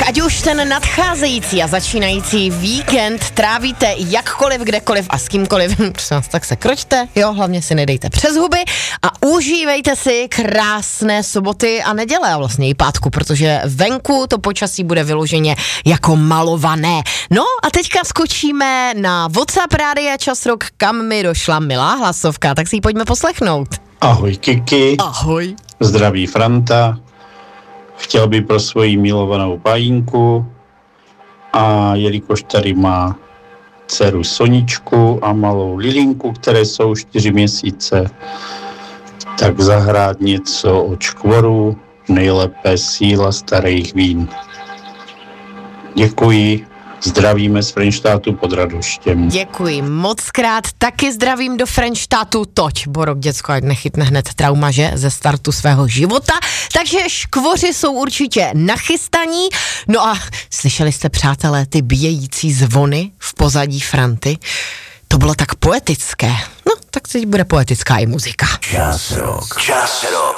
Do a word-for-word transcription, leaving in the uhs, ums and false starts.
ať už ten nadcházející a začínající víkend trávíte jakkoliv, kdekoliv a s kýmkoliv, tak se kroťte, jo, hlavně si nedejte přes huby a užívejte si krásné soboty a neděle a vlastně i pátku, protože venku to počasí bude vyloženě jako malované. No a teďka skočíme na WhatsApp Rádia Čas Rock, kam mi došla milá hlasovka, tak si ji pojďme poslechnout. Ahoj Kiki. Ahoj. Zdraví Franta. Chtěl by pro svoji milovanou pajínku a jelikož tady má dceru Soničku a malou Lilinku, které jsou čtyři měsíce, tak zahrát něco od Škvoru, nejlépe Síla starých vín. Děkuji. Zdravíme z Frenštátu pod Radoštěm. Děkuji moc krát, taky zdravím do Frenštátu, toť, Borok, děcko, ať nechytne hned trauma, že, ze startu svého života, takže Škvoři jsou určitě nachystaní, no a slyšeli jste, přátelé, ty bějící zvony v pozadí Franty? To bylo tak poetické, no, tak teď bude poetická i muzika. Čas Rock. Čas Rock.